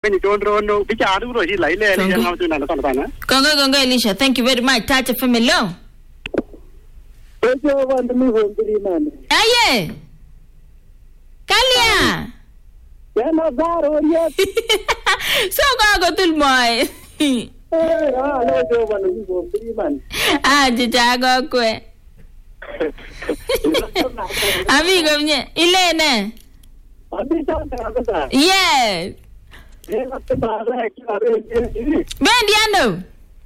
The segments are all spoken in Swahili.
When you don't know, which are really like Congo, Elisha. Thank you very much. Touch from me low. Aye. Kalia. So go to my. Jago que. Amigo mie, Ilene. Yes. Bendiano.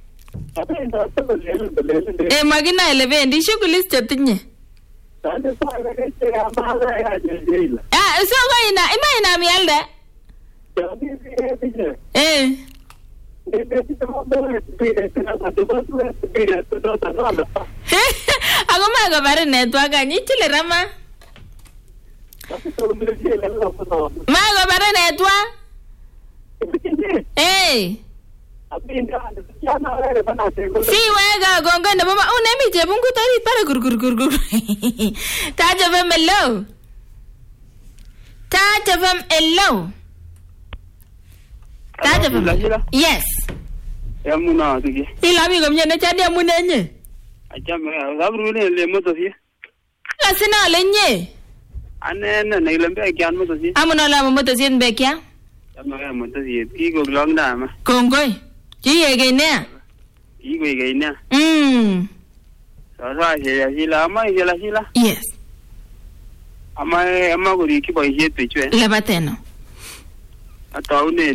Magina elevendi shughuli chatinye. So ina mialda. Ako mago bare network anyichile rama. Mago bare network. Si wega gongo na mama unemi je bungu tari para gur. Taja fam hello. Taja fam hello. Taja fam. Yes. Yamuna tuki. Ila mi gomnya na chadi amuna nye. Ajam gabru ne le moto si. Lasina lenye. Anena na ilambe kyan moto si. Amuna la moto si en bekya. Yamma moto si ki go glong na ma. Kongoi. Ki yege ne. Ki go yege ne. Sa sila ama sila. Yes. Ama go ki boy je tuchwe. La bateno. Ataune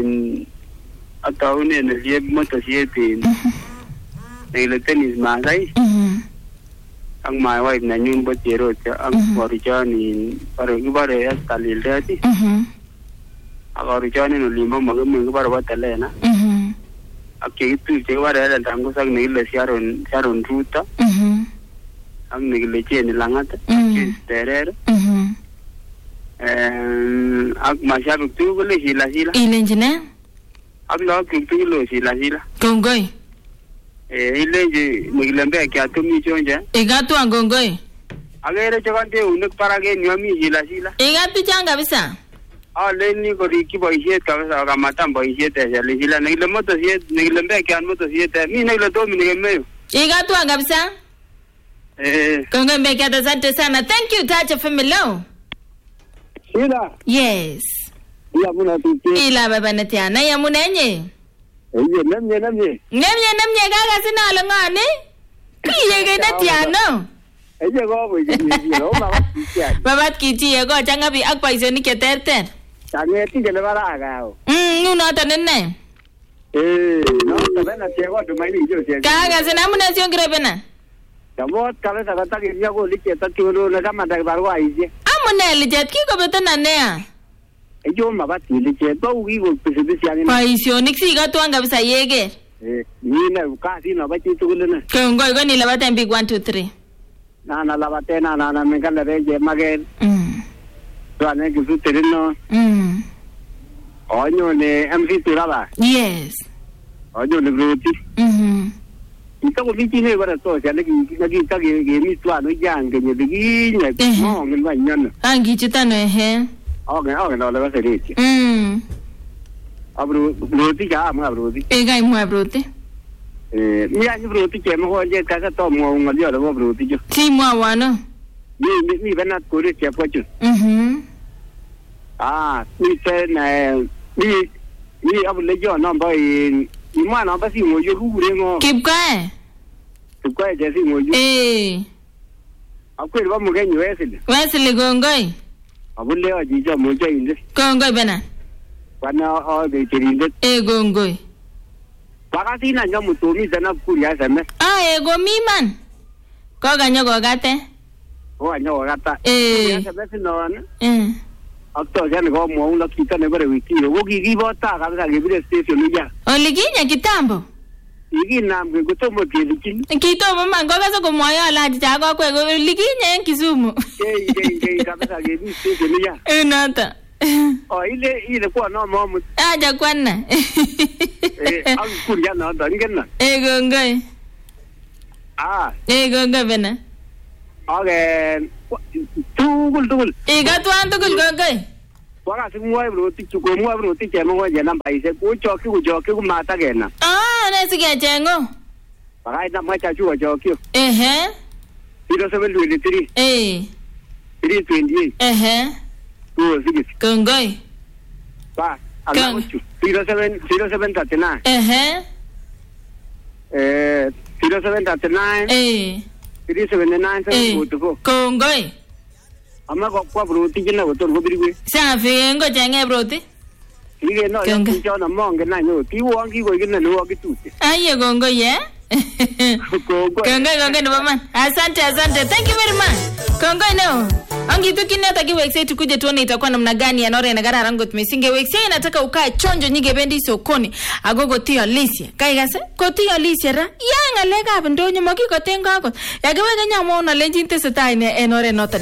ne le moto si te. Le tenis ma dai. Ang mai wife na nyung ba tiro ang orijani para gibare hasta lilati. Ang orijani no limbo magam gibare batale na. Aki itu jewara da tango sang nile sharon ruta. Ang nile chen langat. Terer. Ang masyabu tu boleh sila. Ilenjene. Ang lo tu lo sila. Kongoi. Ilenje nigilambe kya tumi chonja. Igatu angongoi. Agere chakante unek parage nyami sila. Igatu changa bisa. Leni ko riki boyet kabisa kamatam boyet sila nigilamoto siet nigilambe kya moto siet mi nigilo mi nigeme. Igatu anga bisa. Kongoi mbeki asante sana. Thank you Tacha Familo. Sila. Yes. Ila muna tuke. Ila baba natiana ya munenye. Nemye. Nemye gaga sina alongane. Kiye ge natiano. Go boy. Babat kiti go changa bi ak paisoni ke terter. Tange ti gele bara agao. No tanenne. No tabena tiego tu mai ni yo tiego. Gaga sina munasyon grebena. Jamot kabisa kataki yago liketa tulo na kama dabarwa ije. Amune lijet ki ko betana ne. Yo mabati lijet ba ugi go pesibisi ani. Paisoni siga tu anga bisa yege. Ni na kasi na bati tuluna. Kongoi go ni labata big 1 2 3. Na labate na mengala reje magen. Tuane kisu terino. Onyo ne MC Turaba. Yes. Onyo ne gruti. Ito ko biki ne bara to siya nagi kage mi tuano yang kenye bigi nya mo ngin ba nyan. Angi chitano he. Okay no le va ser hecho. Abru gruti ja ma gruti. Ega mu abruti. Mi anyu gruti che mo je ka to mo ngali ora mo gruti jo. Si mo awano. Mi benat ko re che pochu. Mi te na mi abu le jo no boy. Ima na basi mo yo hure ngo. Kipkae. Kipkae je si mo yo. Akwel ba mo genyo wesile. Wesile gongoi. Abulle aji jo mo jo inde. Gongoi bena. Wana o de tirinde. Gongoi. Bakati na nyamu to mi dana kuria seme. Ego mi man. Ko ganyo go gate. O anyo go gata. Ya sebe sino na. Akto jana go mo uno kita ne bare wiki. Wo gi bota kabisa gebire station ya. Oliginya kitambo. Igi nam ke kutomo kilikin. Kitomo man go gaso ko moyo ala ja go ko liginya en Kisumu. Kabisa gebire station ya. Nata. Ile kwa no mo. Aja kwanna. Ang kuria na dangen na. Gongoi. Gongoi bena. Okay. Tugul. Iga tuan tugul gongoi. Waka simwa broti chukomwa broti chemo je namba ise kuchoki kumata gena. Nesige chengo. Baka ina mwacha chuo choki. 0723. 328. 26. Kongoi. Ba, alamuchu. 0739. 0739. 379. Kongoi. Ama kwa broti jina gotor gobirigwe. Safi ngo chenge broti. Ige no yo na monge na nyo ti wangi go gina no gitute. Aye kongoi Kongoi no mama. Asante. Thank you very much. Kongoi no. Angi tukineta kiwekse tukuje tuone itakuwa namna gani anore na gara rango tumesinge wekse inataka ukae chonjo nyige bendi sokoni agogo tio lisia kai gase ko tio lisia ra ya ngale ka ndonyo makiko tengo ko ya gewega nyamo na lenjinte setai ne enore nota